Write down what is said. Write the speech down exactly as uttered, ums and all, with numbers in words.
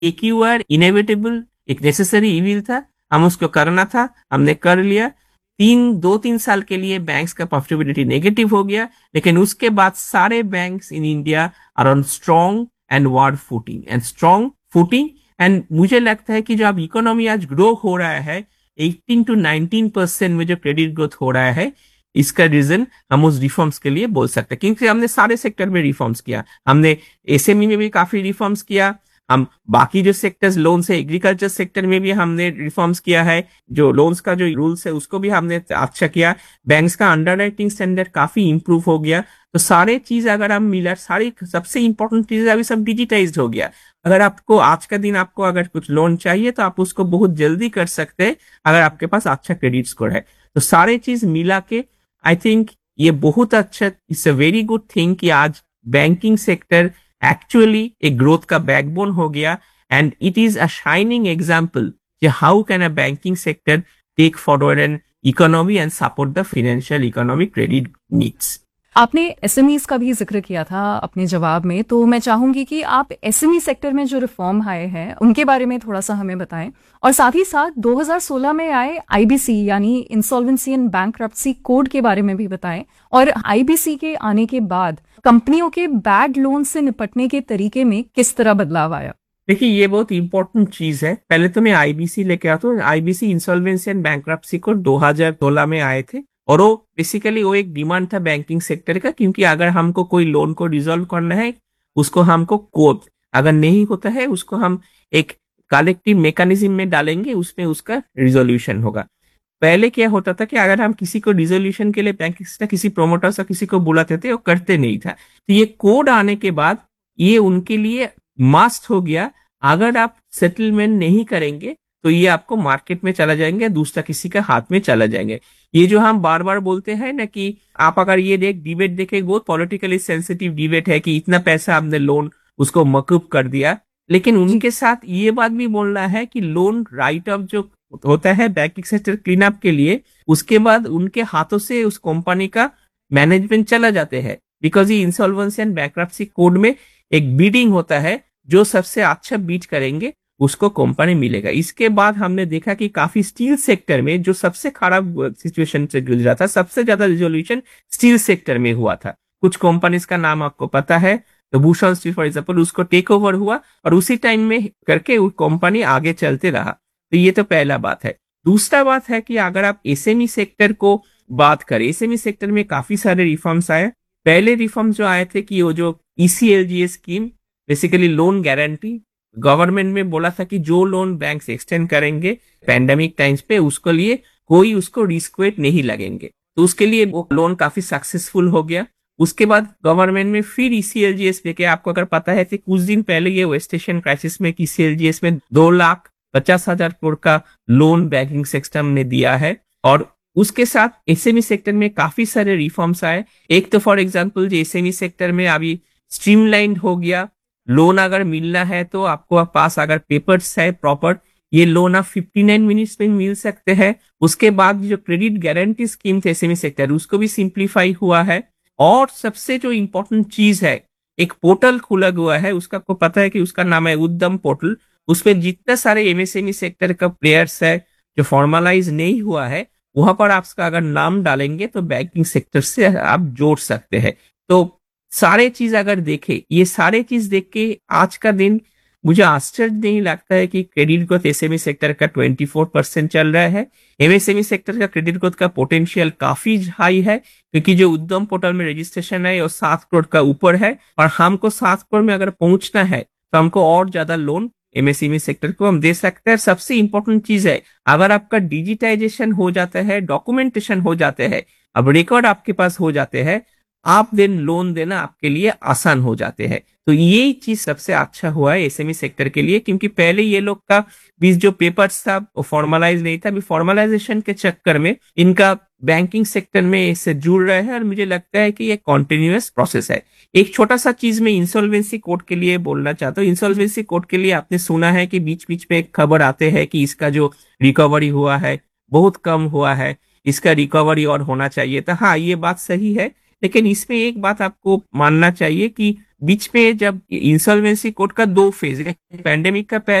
एक you are inevitable, एक necessary evil था, हम उसको करना था, हमने कर लिया। तीन दो तीन साल के लिए बैंक्स का प्रॉफिटेबिलिटी नेगेटिव हो गया, लेकिन उसके बाद सारे banks in India are on strong and ward footing and strong footing. And मुझे लगता है कि जो अब इकोनॉमी आज ग्रो हो रहा है एटीन टू नाइनटीन परसेंट में जो क्रेडिट ग्रोथ हो रहा है, इसका रीजन हम उस रिफॉर्म्स के लिए बोल सकते हैं, क्योंकि हमने सारे सेक्टर में रिफॉर्म्स किया। हमने एसएमई में भी काफी रिफॉर्म्स किया, हम बाकी जो सेक्टर्स लोन से एग्रीकल्चर सेक्टर में भी हमने रिफॉर्म्स किया है, जो लोन्स का जो रूल्स है उसको भी हमने अच्छा किया, बैंक्स का अंडरराइटिंग स्टैंडर्ड काफी इंप्रूव हो गया। तो सारे चीज अगर हम मिला, सारी सबसे इंपॉर्टेंट चीज अभी सब डिजिटाइज्ड हो गया। अगर आपको आज का दिन आपको अगर कुछ लोन चाहिए तो आप उसको बहुत जल्दी कर सकते हैं अगर आपके पास अच्छा क्रेडिट स्कोर है। तो सारे चीज मिला के आई थिंक ये बहुत अच्छा, it's a very good thing कि आज बैंकिंग सेक्टर एक्चुअली एक ग्रोथ का बैकबोन हो गया। And it is a shining example how can a banking sector take forward an economy and support the financial economy credit needs. आपने SMEs का भी जिक्र किया था अपने जवाब में, तो मैं चाहूंगी कि आप एसएमई सेक्टर में जो रिफॉर्म आए हैं उनके बारे में थोड़ा सा हमें बताएं, और साथ ही साथ दो हज़ार सोलह में आए आईबीसी यानी इंसॉल्वेंसी एंड बैंक्रप्सी कोड के बारे में भी बताएं, और आईबीसी के आने के बाद कंपनियों के बैड लोन से निपटने के तरीके में किस तरह बदलाव आया। देखिए ये बहुत इंपॉर्टेंट चीज है। पहले तो मैं आईबीसी लेके आता हूँ। IBC insolvency and bankruptcy code दो हज़ार सोलह में आए थे, और वो बेसिकली वो एक डिमांड था बैंकिंग सेक्टर का, क्योंकि अगर हमको कोई लोन को रिजॉल्व करना है उसको हमको कोर्ट, अगर नहीं होता है उसको हम एक कलेक्टिव मैकेनिज्म में डालेंगे, उसमें उसका रिजोल्यूशन होगा। पहले क्या होता था कि अगर हम किसी को रिजोल्यूशन के लिए बैंक किसी प्रोमोटर से किसी को बुलाते थे, वो करते नहीं था। तो ये कोड आने के बाद ये उनके लिए मस्ट हो गया, अगर आप सेटलमेंट नहीं करेंगे तो ये आपको मार्केट में चला जाएंगे, दूसरा किसी का हाथ में चला जाएंगे। ये जो हम बार बार बोलते हैं ना कि आप अगर ये देख डिबेट देखे, बहुत पॉलिटिकली सेंसिटिव डिबेट है कि इतना पैसा आपने लोन उसको मकूब कर दिया, लेकिन उनके साथ ये बात भी बोलना है कि लोन राइट ऑफ जो होता है बैंकिंग सेक्टर क्लीन अप के लिए, उसके बाद उनके हाथों से उस कंपनी का मैनेजमेंट चला जाते हैं, बिकॉज ये इंसॉल्वेंसी एंड बैंक्रप्सी कोड में एक बीडिंग होता है, जो सबसे अच्छा बीट करेंगे उसको कंपनी मिलेगा। इसके बाद हमने देखा कि काफी स्टील सेक्टर में जो सबसे खराब सिचुएशन से गुजरा था, सबसे ज्यादा रिजोल्यूशन स्टील सेक्टर में हुआ था। कुछ कंपनीज का नाम आपको पता है, तो भूषण स्टील फॉर एग्जाम्पल, उसको टेक ओवर हुआ और उसी टाइम में करके वो कंपनी आगे चलते रहा। तो ये तो पहला बात है। दूसरा बात है कि अगर आप एसएमई सेक्टर को बात करें, एसएमई सेक्टर में काफी सारे रिफॉर्म्स आए। पहले रिफॉर्म जो आए थे कि वो जो ईसीएलजीएस scheme, basically loan guarantee, government में बोला था कि जो लोन बैंक्स एक्सटेंड करेंगे पैंडेमिक टाइम्स पे, उसके लिए कोई उसको रिस्क वेट नहीं लगेंगे, तो उसके लिए वो लोन काफी सक्सेसफुल हो गया। उसके बाद गवर्नमेंट में फिर ईसीएलजीएस लेके, आपको अगर पता है कि कुछ दिन पहले ये वेस्ट एशियन क्राइसिस में ईसीएलजीएस में दो लाख पचास हजार करोड़ का लोन बैंकिंग सिस्टम ने दिया है। और उसके साथ एसएमई सेक्टर में काफी सारे रिफॉर्म्स आए। एक तो फॉर एग्जांपल जो एसएमई सेक्टर में अभी स्ट्रीमलाइंड हो गया, लोन अगर मिलना है तो आपको पास अगर पेपर्स है प्रॉपर, ये लोन आप उनसठ मिनट्स में मिल सकते हैं। उसके बाद जो क्रेडिट गारंटी स्कीम थे एसएमई सेक्टर, उसको भी सिंप्लीफाई हुआ है। और सबसे जो इंपॉर्टेंट चीज है, एक पोर्टल खुला हुआ है, उसका आपको पता है कि उसका नाम है उद्यम पोर्टल। उसमें जितने सारे एमएसएमई सेक्टर का प्लेयर्स है जो फॉर्मलाइज नहीं हुआ है, वहां पर आपका अगर नाम डालेंगे तो बैंकिंग सेक्टर से आप जोड़ सकते हैं। तो सारे चीज अगर देखे, ये सारे चीज देख के आज का दिन मुझे आश्चर्य नहीं लगता है कि क्रेडिट ग्रोथ एसएमई सेक्टर का चौबीस परसेंट चल रहा है। एमएसएमई सेक्टर का क्रेडिट ग्रोथ का पोटेंशियल काफी हाई है, क्योंकि जो उद्यम पोर्टल में रजिस्ट्रेशन है वो सात करोड़ का ऊपर है, और हमको सात करोड़ में अगर पहुंचना है तो हमको और ज्यादा लोन एमएसएमई सेक्टर को हम दे सकते हैं। सबसे इंपॉर्टेंट चीज है, अगर आपका डिजिटाइजेशन हो जाता है, डॉक्यूमेंटेशन हो जाते हैं, अब रिकॉर्ड आपके पास हो जाते हैं, आप दिन लोन देना आपके लिए आसान हो जाते हैं। तो ये चीज सबसे अच्छा हुआ है एसएमई सेक्टर के लिए, क्योंकि पहले ये लोग का बीच जो पेपर्स था वो फॉर्मलाइज नहीं था। अभी फॉर्मलाइजेशन के चक्कर में इनका बैंकिंग सेक्टर में इससे जुड़ रहे हैं, और मुझे लगता है कि ये कॉन्टिन्यूअस प्रोसेस है। एक छोटा सा चीज में इंसॉल्वेंसी कोड के लिए बोलना चाहता हूँ। इंसॉल्वेंसी कोड के लिए आपने सुना है कि बीच बीच में एक खबर आते हैं कि इसका जो रिकवरी हुआ है बहुत कम हुआ है, इसका रिकवरी और होना चाहिए था। हाँ, ये बात सही है, लेकिन इसमें एक बात आपको मानना चाहिए कि बीच में जब इंसॉल्वेंसी कोड का दो फेज है, पैंडेमिक का